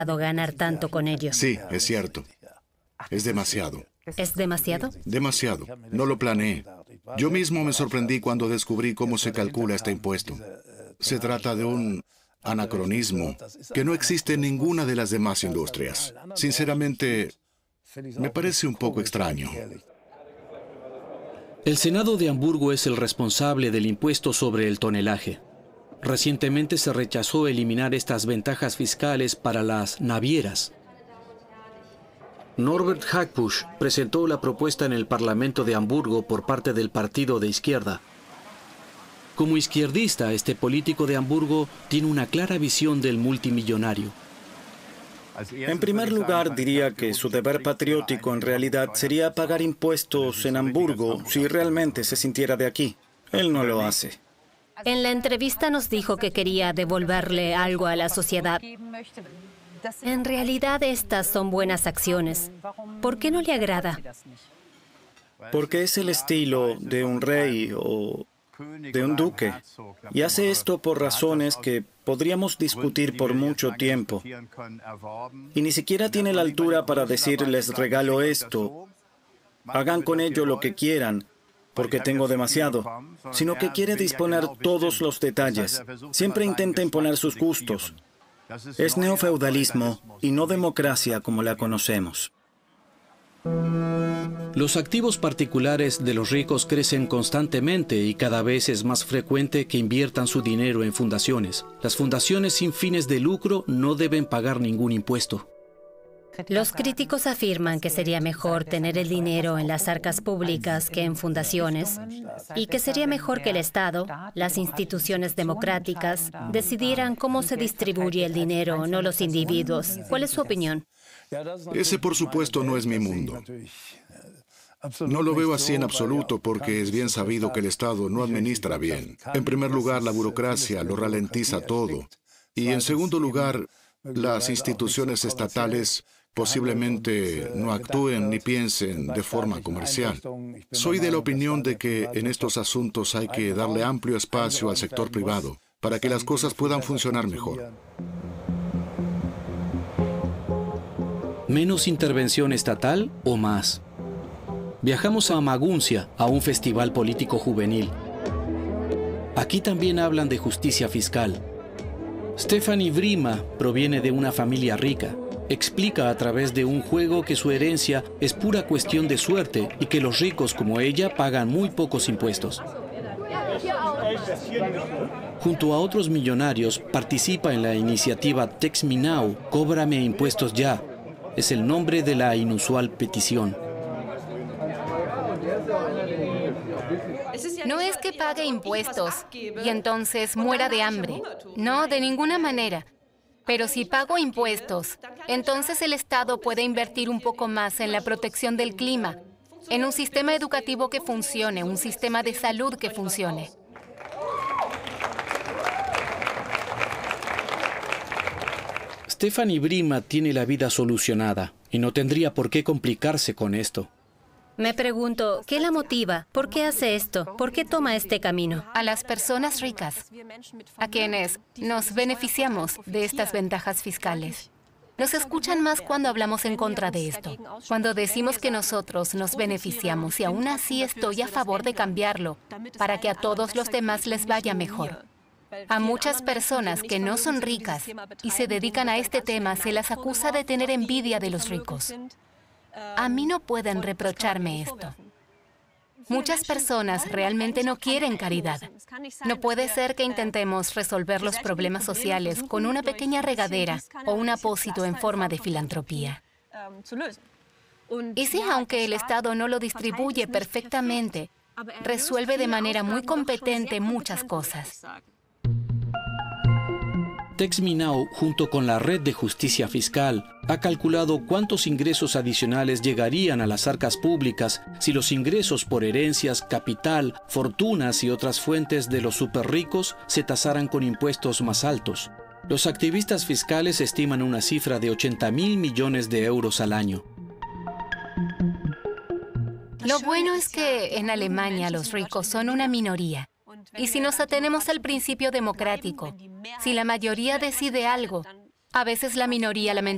ganar tanto con ello. Sí, es cierto. Es demasiado. ¿Es demasiado? Demasiado. No lo planeé. Yo mismo me sorprendí cuando descubrí cómo se calcula este impuesto. Se trata de un anacronismo que no existe en ninguna de las demás industrias. Sinceramente, me parece un poco extraño. El Senado de Hamburgo es el responsable del impuesto sobre el tonelaje. Recientemente se rechazó eliminar estas ventajas fiscales para las navieras. Norbert Hackbusch presentó la propuesta en el Parlamento de Hamburgo por parte del partido de izquierda. Como izquierdista, este político de Hamburgo tiene una clara visión del multimillonario. En primer lugar, diría que su deber patriótico en realidad sería pagar impuestos en Hamburgo si realmente se sintiera de aquí. Él no lo hace. En la entrevista nos dijo que quería devolverle algo a la sociedad. En realidad, estas son buenas acciones. ¿Por qué no le agrada? Porque es el estilo de un rey o de un duque. Y hace esto por razones que podríamos discutir por mucho tiempo. Y ni siquiera tiene la altura para decir, les regalo esto. Hagan con ello lo que quieran, porque tengo demasiado. Sino que quiere disponer todos los detalles. Siempre intenta imponer sus gustos. Es neofeudalismo y no democracia como la conocemos. Los activos particulares de los ricos crecen constantemente y cada vez es más frecuente que inviertan su dinero en fundaciones. Las fundaciones sin fines de lucro no deben pagar ningún impuesto. Los críticos afirman que sería mejor tener el dinero en las arcas públicas que en fundaciones y que sería mejor que el Estado, las instituciones democráticas, decidieran cómo se distribuye el dinero, no los individuos. ¿Cuál es su opinión? Ese, por supuesto, no es mi mundo. No lo veo así en absoluto porque es bien sabido que el Estado no administra bien. En primer lugar, la burocracia lo ralentiza todo. Y en segundo lugar, las instituciones estatales posiblemente no actúen ni piensen de forma comercial. Soy de la opinión de que en estos asuntos hay que darle amplio espacio al sector privado para que las cosas puedan funcionar mejor. ¿Menos intervención estatal o más? Viajamos a Maguncia, a un festival político juvenil. Aquí también hablan de justicia fiscal. Stephanie Brima proviene de una familia rica. Explica a través de un juego que su herencia es pura cuestión de suerte y que los ricos como ella pagan muy pocos impuestos. Junto a otros millonarios, participa en la iniciativa Tax Me Now, Cóbrame impuestos ya. Es el nombre de la inusual petición. No es que pague impuestos y entonces muera de hambre. No, de ninguna manera. Pero si pago impuestos, entonces el Estado puede invertir un poco más en la protección del clima, en un sistema educativo que funcione, un sistema de salud que funcione. Stephanie Brima tiene la vida solucionada y no tendría por qué complicarse con esto. Me pregunto, ¿qué la motiva? ¿Por qué hace esto? ¿Por qué toma este camino? A las personas ricas, a quienes nos beneficiamos de estas ventajas fiscales. Nos escuchan más cuando hablamos en contra de esto, cuando decimos que nosotros nos beneficiamos y aún así estoy a favor de cambiarlo para que a todos los demás les vaya mejor. A muchas personas que no son ricas y se dedican a este tema se las acusa de tener envidia de los ricos. A mí no pueden reprocharme esto. Muchas personas realmente no quieren caridad. No puede ser que intentemos resolver los problemas sociales con una pequeña regadera o un apósito en forma de filantropía. Y si, aunque el Estado no lo distribuye perfectamente, resuelve de manera muy competente muchas cosas. Tax Me Now, junto con la Red de Justicia Fiscal, ha calculado cuántos ingresos adicionales llegarían a las arcas públicas si los ingresos por herencias, capital, fortunas y otras fuentes de los superricos se tasaran con impuestos más altos. Los activistas fiscales estiman una cifra de 80.000 millones de euros al año. Lo bueno es que en Alemania los ricos son una minoría. Y si nos atenemos al principio democrático, si la mayoría decide algo, a veces la minoría lamentablemente